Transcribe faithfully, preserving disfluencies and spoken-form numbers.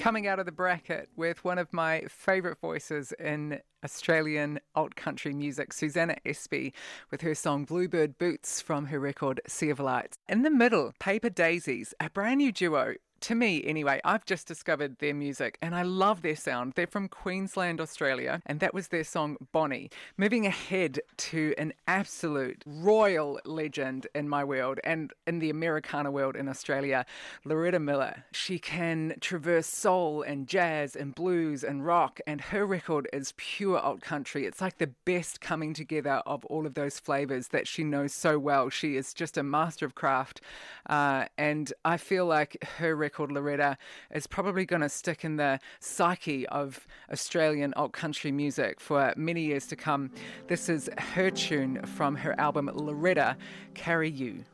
Coming out of the bracket with one of my favourite voices in Australian alt country music, Susanna Espey, with her song Bluebird Boots from her record Sea of Lights. In the middle, Paper Daisies, a brand new duo. To me, anyway, I've just discovered their music and I love their sound. They're from Queensland, Australia, and that was their song Bonnie. Moving ahead to an absolute royal legend in my world and in the Americana world in Australia, Loretta Miller. She can traverse soul and jazz and blues and rock, and her record is pure alt country. It's like the best coming together of all of those flavours that she knows so well. She is just a master of craft, uh, and I feel like her record called Loretta is probably going to stick in the psyche of Australian alt country music for many years to come. This is her tune from her album Loretta, Carry You.